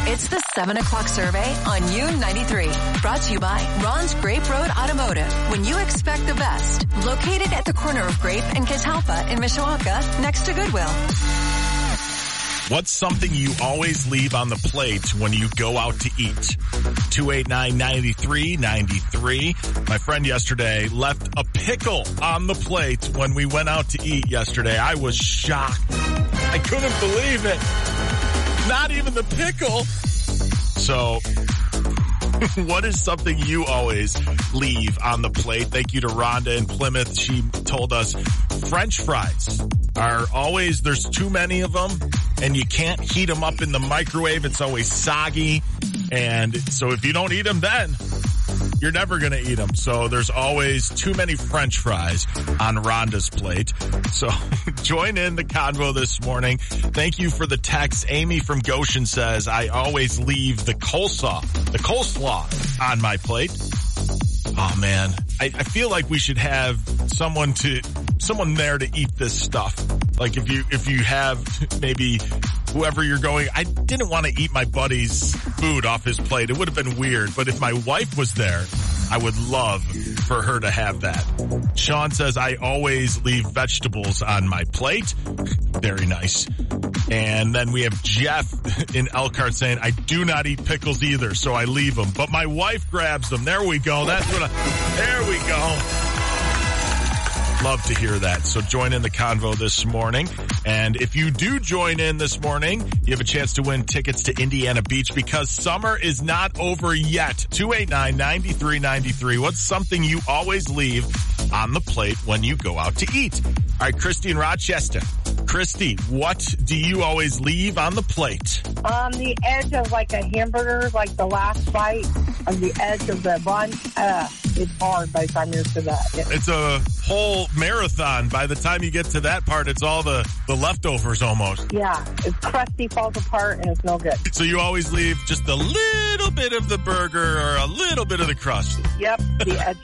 It's the 7 o'clock survey on U93. Brought to you by Ron's Grape Road Automotive. When you expect the best. Located at the corner of Grape and Catalpa in Mishawaka, next to Goodwill. What's something you always leave on the plate when you go out to eat? 289-9393. My friend yesterday left a pickle on the plate when we went out to eat yesterday. I was shocked. I couldn't believe it. Not even the pickle. So, what is something you always leave on the plate? Thank you to Rhonda in Plymouth. She told us French fries are always, there's too many of them, and you can't heat them up in the microwave. It's always soggy. And so if you don't eat them then, you're never going to eat them. So there's always too many French fries on Rhonda's plate. So join in the convo this morning. Thank you for the text. Amy from Goshen says, I always leave the coleslaw on my plate. Oh man, I feel like we should have someone there to eat this stuff. Like if you have maybe whoever you're going, I didn't want to eat my buddy's food off his plate. It would have been weird. But if my wife was there, I would love for her to have that. Sean says, I always leave vegetables on my plate. Very nice. And then we have Jeff in Elkhart saying, I do not eat pickles either, so I leave them. But my wife grabs them. There we go. There we go. Love to hear that. So join in the convo this morning. And if you do join in this morning, you have a chance to win tickets to Indiana Beach because summer is not over yet. 289-9393. What's something you always leave on the plate when you go out to eat? All right, Christy in Rochester. Christy, what do you always leave on the plate? On the edge of like a hamburger, like the last bite on the edge of the bun. It's hard by the time you're to that. It's a whole marathon. By the time you get to that part, it's all the leftovers almost. Yeah, it's crusty, falls apart, and it's no good. So you always leave just a little bit of the burger or a little bit of the crust. Yep, the edge